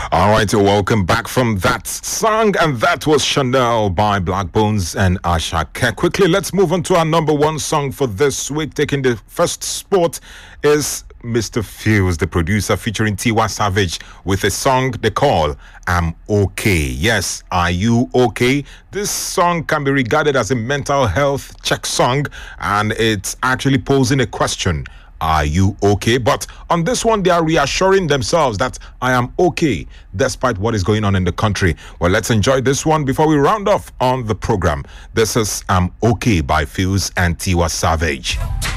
All right, so welcome back from that song, and that was Chanel by Black Bones and Ashake. Quickly, let's move on to our number one song for this week. Taking the first spot is Mr. Fuse, the producer, featuring Tiwa Savage with a song they call I'm Okay. Yes, are you okay? This song can be regarded as a mental health check song, and it's actually posing a question. Are you okay? But on this one, they are reassuring themselves that I am okay, despite what is going on in the country. Well, let's enjoy this one before we round off on the program. This is I'm Okay by Fuse and Tiwa Savage.